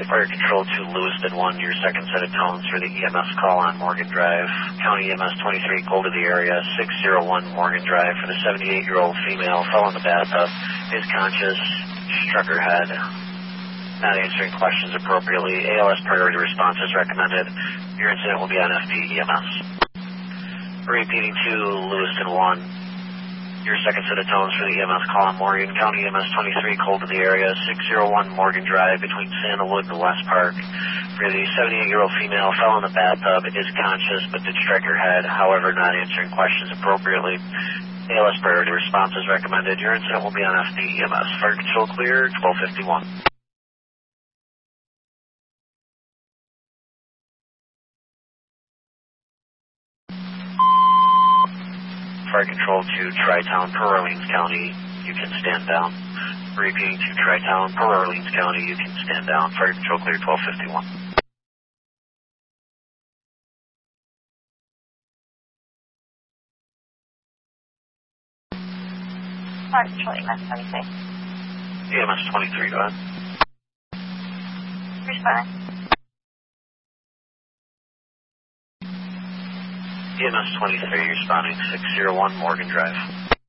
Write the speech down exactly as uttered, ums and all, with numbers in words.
Fire Control to Lewiston one, your second set of tones for the E M S call on Morgan Drive. County E M S twenty-three, cold to the area, six oh one Morgan Drive for the seventy-eight-year-old female, fell in the bathtub, is conscious, struck her head, not answering questions appropriately. A L S priority response is recommended. Your incident will be on F P E M S. Repeating to Lewiston one. Your second set of tones for the E M S call on Morgan County E M S twenty-three, cold to the area, six oh one Morgan Drive between Sandalwood and West Park. For the seventy-eight-year-old female, fell in the bathtub, is conscious but did strike her head, however not answering questions appropriately. A L S priority response is recommended. Your incident will be on F P E M S. Fire Control clear, twelve fifty-one. Fire Control to Tri-Town, Per Orleans County, you can stand down. Repeating to Tri-Town, Per Orleans County, you can stand down. Fire Control clear, twelve fifty-one. Fire Control E M S twenty-six. E M S twenty-three, go ahead. Responding. E M S twenty-three, responding six oh one Morgan Drive.